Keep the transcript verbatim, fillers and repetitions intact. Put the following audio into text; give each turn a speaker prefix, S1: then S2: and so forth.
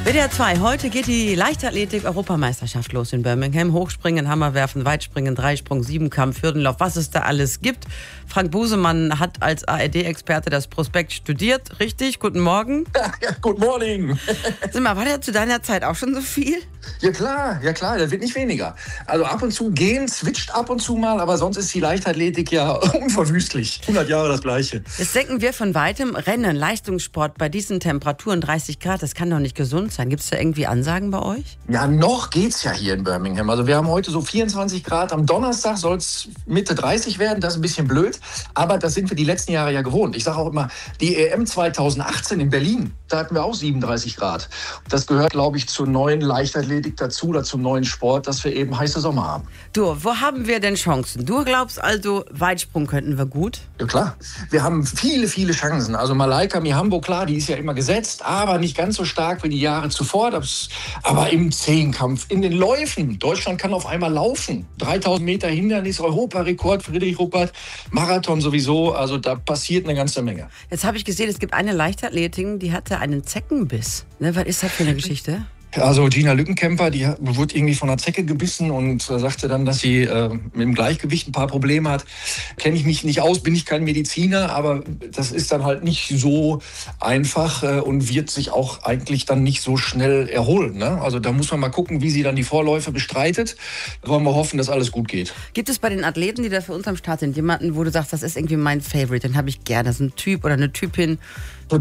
S1: W D R zwei, heute geht die Leichtathletik-Europameisterschaft los in Birmingham. Hochspringen, Hammerwerfen, Weitspringen, Dreisprung, Siebenkampf, Hürdenlauf, was es da alles gibt. Frank Busemann hat als A R D-Experte das Prospekt studiert, richtig? Guten Morgen.
S2: Ja, ja, good morning.
S1: Sag mal, war der zu deiner Zeit auch schon so viel?
S2: Ja klar, ja klar, das wird nicht weniger. Also ab und zu gehen, switcht ab und zu mal, aber sonst ist die Leichtathletik ja unverwüstlich. hundert Jahre das Gleiche.
S1: Jetzt denken wir von weitem, Rennen, Leistungssport bei diesen Temperaturen, dreißig Grad, das kann doch nicht gesund sein. Gibt es da irgendwie Ansagen bei euch?
S2: Ja, noch geht's ja hier in Birmingham. Also wir haben heute so vierundzwanzig Grad. Am Donnerstag soll es Mitte dreißig werden. Das ist ein bisschen blöd, aber das sind wir die letzten Jahre ja gewohnt. Ich sage auch immer, die E M zweitausendachtzehn in Berlin, da hatten wir auch siebenunddreißig Grad. Das gehört, glaube ich, zur neuen Leichtathletik dazu oder zum neuen Sport, dass wir eben heiße Sommer haben.
S1: Du, wo haben wir denn Chancen? Du glaubst also, Weitsprung könnten wir gut?
S2: Ja klar, wir haben viele, viele Chancen. Also Malaika Mihambo, klar, die ist ja immer gesetzt, aber nicht ganz so stark wie die Jahre zuvor. Das, aber im Zehnkampf, in den Läufen, Deutschland kann auf einmal laufen. dreitausend Meter Hindernis, Europarekord, Friedrich Ruppert, Marathon sowieso. Also da passiert eine ganze Menge.
S1: Jetzt habe ich gesehen, es gibt eine Leichtathletin, die hatte einen Zeckenbiss. Ne, was ist das für eine Geschichte?
S2: Also Gina Lückenkämper, die wurde irgendwie von einer Zecke gebissen und äh, sagte dann, dass sie äh, mit dem Gleichgewicht ein paar Probleme hat. Kenne ich mich nicht aus, bin ich kein Mediziner, aber das ist dann halt nicht so einfach äh, und wird sich auch eigentlich dann nicht so schnell erholen. Ne? Also da muss man mal gucken, wie sie dann die Vorläufe bestreitet. Wollen wir hoffen, dass alles gut geht.
S1: Gibt es bei den Athleten, die da für uns am Start sind, jemanden, wo du sagst, das ist irgendwie mein Favorite, den habe ich gerne, das ist ein Typ oder eine Typin?